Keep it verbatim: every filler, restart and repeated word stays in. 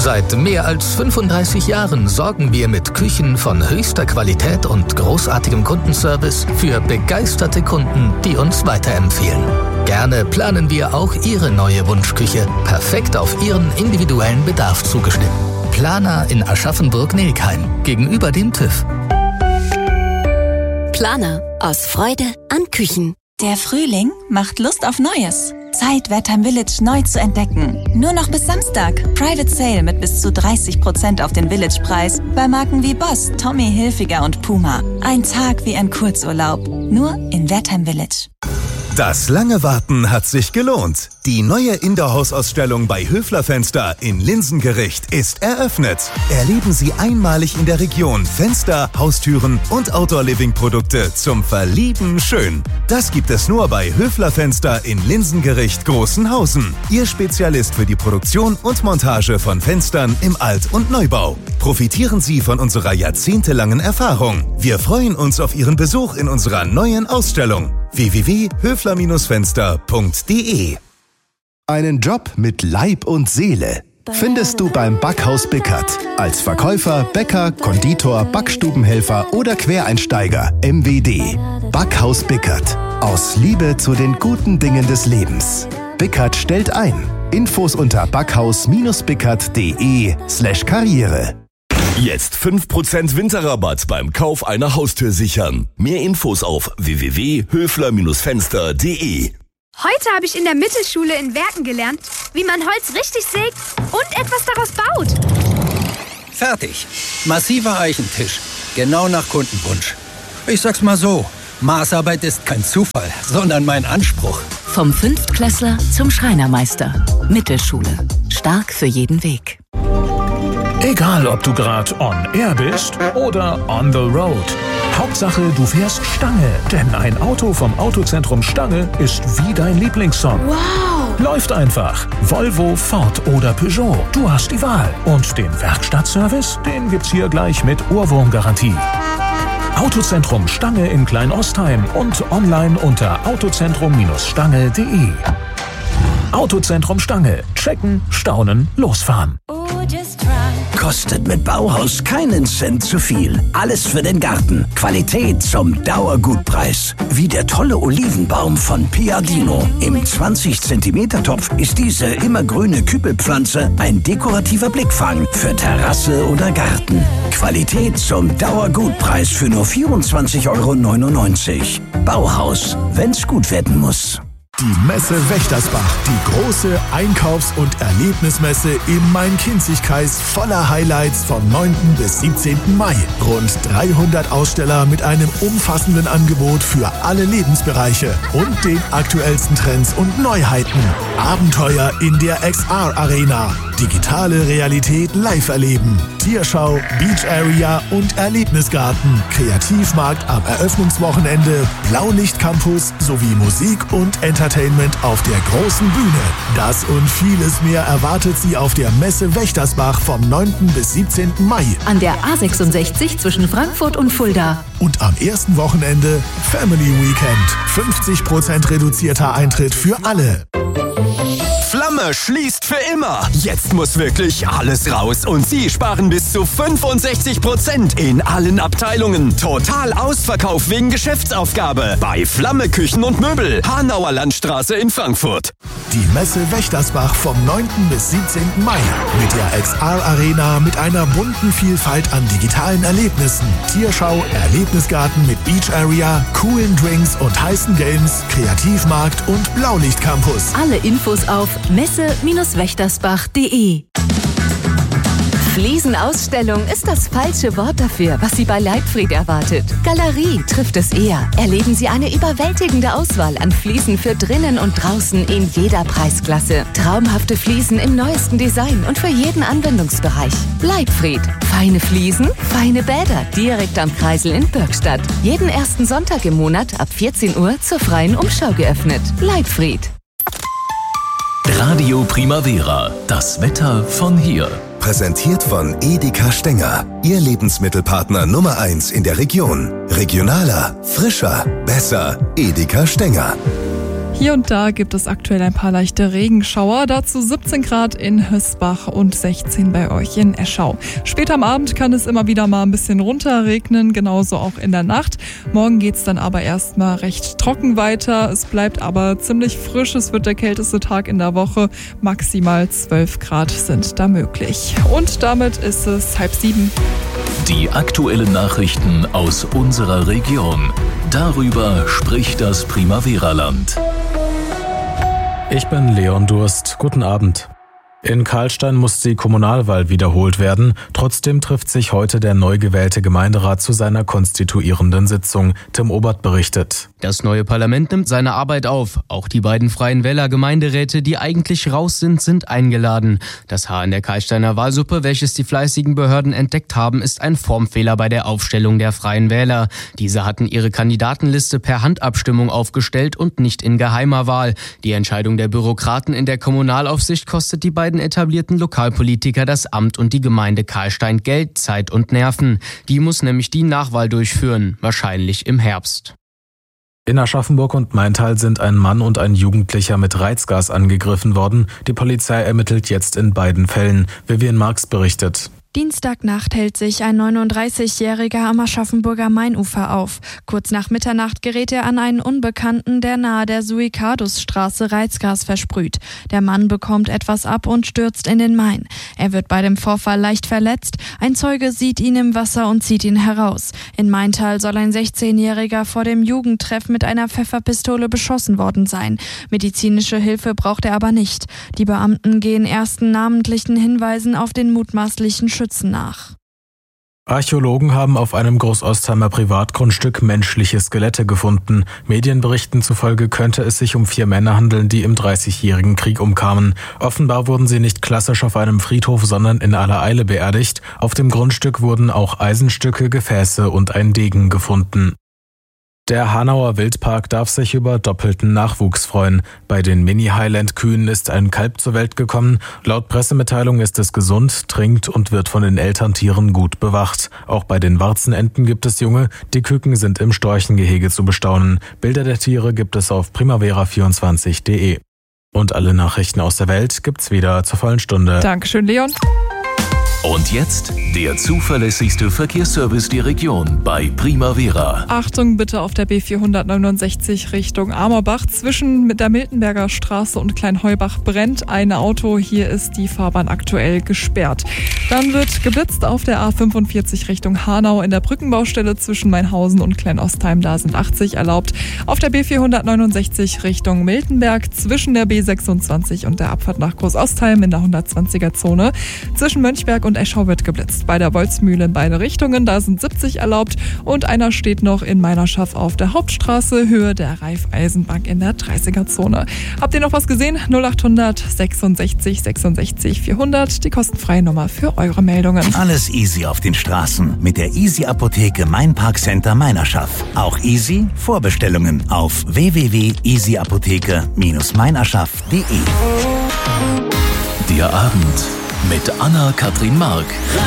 Seit mehr als fünfunddreißig Jahren sorgen wir mit Küchen von höchster Qualität und großartigem Kundenservice für begeisterte Kunden, die uns weiterempfehlen. Gerne planen wir auch Ihre neue Wunschküche, perfekt auf Ihren individuellen Bedarf zugeschnitten. Planer in Aschaffenburg-Nelkheim, gegenüber dem TÜV. Planer, aus Freude an Küchen. Der Frühling macht Lust auf Neues. Zeit, Wertheim Village neu zu entdecken. Nur noch bis Samstag. Private Sale mit bis zu dreißig Prozent auf den Village-Preis bei Marken wie Boss, Tommy Hilfiger und Puma. Ein Tag wie ein Kurzurlaub. Nur in Wertheim Village. Das lange Warten hat sich gelohnt. Die neue Indoor-Haus-Ausstellung bei Höfler Fenster in Linsengericht ist eröffnet. Erleben Sie einmalig in der Region Fenster, Haustüren und Outdoor-Living-Produkte zum Verlieben schön. Das gibt es nur bei Höfler Fenster in Linsengericht Großenhausen. Ihr Spezialist für die Produktion und Montage von Fenstern im Alt- und Neubau. Profitieren Sie von unserer jahrzehntelangen Erfahrung. Wir freuen uns auf Ihren Besuch in unserer neuen Ausstellung. w w w punkt höfler Fenster punkt d e. Einen Job mit Leib und Seele findest du beim Backhaus Bickert. Als Verkäufer, Bäcker, Konditor, Backstubenhelfer oder Quereinsteiger. M W D. Backhaus Bickert. Aus Liebe zu den guten Dingen des Lebens. Bickert stellt ein. Infos unter backhaus-bickert.de slash Karriere. Jetzt fünf Prozent Winterrabatt beim Kauf einer Haustür sichern. Mehr Infos auf w w w punkt höfler Fenster punkt d e. Heute habe ich in der Mittelschule in Werken gelernt, wie man Holz richtig sägt und etwas daraus baut. Fertig. Massiver Eichentisch. Genau nach Kundenwunsch. Ich sag's mal so, Maßarbeit ist kein Zufall, sondern mein Anspruch. Vom Fünftklässler zum Schreinermeister. Mittelschule. Stark für jeden Weg. Egal, ob du gerade on air bist oder on the road. Hauptsache, du fährst Stange. Denn ein Auto vom Autozentrum Stange ist wie dein Lieblingssong. Wow! Läuft einfach. Volvo, Ford oder Peugeot. Du hast die Wahl. Und den Werkstattservice, den gibt's hier gleich mit Ohrwurmgarantie. Autozentrum Stange in Kleinostheim und online unter autozentrum-stange punkt de. Autozentrum Stange. Checken, staunen, losfahren. Kostet mit Bauhaus keinen Cent zu viel. Alles für den Garten. Qualität zum Dauergutpreis. Wie der tolle Olivenbaum von Piadino. Im zwanzig Zentimeter Topf ist diese immergrüne Kübelpflanze ein dekorativer Blickfang für Terrasse oder Garten. Qualität zum Dauergutpreis für nur vierundzwanzig Euro neunundneunzig. Bauhaus, wenn's gut werden muss. Die Messe Wächtersbach, die große Einkaufs- und Erlebnismesse im Main-Kinzig-Kreis voller Highlights vom neunten bis siebzehnten Mai. Rund dreihundert Aussteller mit einem umfassenden Angebot für alle Lebensbereiche und den aktuellsten Trends und Neuheiten. Abenteuer in der X R-Arena, digitale Realität live erleben, Tierschau, Beach Area und Erlebnisgarten, Kreativmarkt am Eröffnungswochenende, Blaulicht-Campus sowie Musik und Entertainment auf der großen Bühne. Das und vieles mehr erwartet Sie auf der Messe Wächtersbach vom neunten bis siebzehnten Mai. An der A sechsundsechzig zwischen Frankfurt und Fulda. Und am ersten Wochenende Family Weekend. fünfzig Prozent reduzierter Eintritt für alle. Flamme schließt für immer. Jetzt muss wirklich alles raus und Sie sparen bis zu fünfundsechzig Prozent in allen Abteilungen. Total Ausverkauf wegen Geschäftsaufgabe bei Flamme Küchen und Möbel, Hanauer Landstraße in Frankfurt. Die Messe Wächtersbach vom neunten bis siebzehnten Mai mit der X R-Arena mit einer bunten Vielfalt an digitalen Erlebnissen, Tierschau, Erlebnisgarten mit Beach Area, coolen Drinks und heißen Games, Kreativmarkt und Blaulicht-Campus. Alle Infos auf messe wächtersbach punkt de. Fliesenausstellung ist das falsche Wort dafür, was Sie bei Leibfried erwartet. Galerie trifft es eher. Erleben Sie eine überwältigende Auswahl an Fliesen für drinnen und draußen in jeder Preisklasse. Traumhafte Fliesen im neuesten Design und für jeden Anwendungsbereich. Leibfried. Feine Fliesen, feine Bäder direkt am Kreisel in Bürgstadt. Jeden ersten Sonntag im Monat ab vierzehn Uhr zur freien Umschau geöffnet. Leibfried. Radio Primavera. Das Wetter von hier. Präsentiert von Edeka Stenger. Ihr Lebensmittelpartner Nummer eins in der Region. Regionaler, frischer, besser. Edeka Stenger. Hier und da gibt es aktuell ein paar leichte Regenschauer, dazu siebzehn Grad in Hösbach und sechzehn bei euch in Eschau. Später am Abend kann es immer wieder mal ein bisschen runterregnen, genauso auch in der Nacht. Morgen geht's dann aber erstmal recht trocken weiter, es bleibt aber ziemlich frisch, es wird der kälteste Tag in der Woche, maximal zwölf Grad sind da möglich. Und damit ist es halb sieben. Die aktuellen Nachrichten aus unserer Region. Darüber spricht das Primavera-Land. Ich bin Leon Durst. Guten Abend. In Karlstein muss die Kommunalwahl wiederholt werden. Trotzdem trifft sich heute der neu gewählte Gemeinderat zu seiner konstituierenden Sitzung. Tim Obert berichtet. Das neue Parlament nimmt seine Arbeit auf. Auch die beiden Freien Wähler Gemeinderäte, die eigentlich raus sind, sind eingeladen. Das Haar in der Karlsteiner Wahlsuppe, welches die fleißigen Behörden entdeckt haben, ist ein Formfehler bei der Aufstellung der Freien Wähler. Diese hatten ihre Kandidatenliste per Handabstimmung aufgestellt und nicht in geheimer Wahl. Die Entscheidung der Bürokraten in der Kommunalaufsicht kostet die beiden etablierten Lokalpolitiker das Amt und die Gemeinde Karlstein Geld, Zeit und Nerven. Die muss nämlich die Nachwahl durchführen, wahrscheinlich im Herbst. In Aschaffenburg und Maintal sind ein Mann und ein Jugendlicher mit Reizgas angegriffen worden. Die Polizei ermittelt jetzt in beiden Fällen. Vivian Marx berichtet. Dienstagnacht hält sich ein neununddreißigjähriger am Aschaffenburger Mainufer auf. Kurz nach Mitternacht gerät er an einen Unbekannten, der nahe der Suikadusstraße Reizgas versprüht. Der Mann bekommt etwas ab und stürzt in den Main. Er wird bei dem Vorfall leicht verletzt. Ein Zeuge sieht ihn im Wasser und zieht ihn heraus. In Maintal soll ein sechzehnjähriger vor dem Jugendtreff mit einer Pfefferpistole beschossen worden sein. Medizinische Hilfe braucht er aber nicht. Die Beamten gehen ersten namentlichen Hinweisen auf den mutmaßlichen Schützen nach. Archäologen haben auf einem Großostheimer Privatgrundstück menschliche Skelette gefunden. Medienberichten zufolge könnte es sich um vier Männer handeln, die im Dreißigjährigen Krieg umkamen. Offenbar wurden sie nicht klassisch auf einem Friedhof, sondern in aller Eile beerdigt. Auf dem Grundstück wurden auch Eisenstücke, Gefäße und ein Degen gefunden. Der Hanauer Wildpark darf sich über doppelten Nachwuchs freuen. Bei den Mini-Highland-Kühen ist ein Kalb zur Welt gekommen. Laut Pressemitteilung ist es gesund, trinkt und wird von den Elterntieren gut bewacht. Auch bei den Warzenenten gibt es Junge. Die Küken sind im Storchengehege zu bestaunen. Bilder der Tiere gibt es auf primavera vierundzwanzig punkt de. Und alle Nachrichten aus der Welt gibt's wieder zur vollen Stunde. Dankeschön, Leon. Und jetzt der zuverlässigste Verkehrsservice der Region bei Primavera. Achtung bitte auf der B vierhundertneunundsechzig Richtung Amorbach. Zwischen mit der Miltenberger Straße und Kleinheubach brennt ein Auto. Hier ist die Fahrbahn aktuell gesperrt. Dann wird geblitzt auf der A fünfundvierzig Richtung Hanau in der Brückenbaustelle zwischen Mainhausen und Kleinostheim. Da sind achtzig erlaubt. Auf der B vierhundertneunundsechzig Richtung Miltenberg zwischen der B sechsundzwanzig und der Abfahrt nach Großostheim in der hundertzwanziger Zone. Zwischen Mönchberg und Eschau wird geblitzt. Bei der Wolzmühle in beide Richtungen, da sind siebzig erlaubt und einer steht noch in Meinerschaft auf der Hauptstraße, Höhe der Raiffeisenbank in der dreißiger Zone. Habt ihr noch was gesehen? null achthundert sechsundsechzig sechsundsechzig vierhundert, die kostenfreie Nummer für eure Meldungen. Alles easy auf den Straßen mit der Easy Apotheke Main Park Center Meinerschaft. Auch easy Vorbestellungen auf w w w punkt easy apotheke Bindestrich meinerschaft punkt de. Der Abend mit Anna-Kathrin Mark.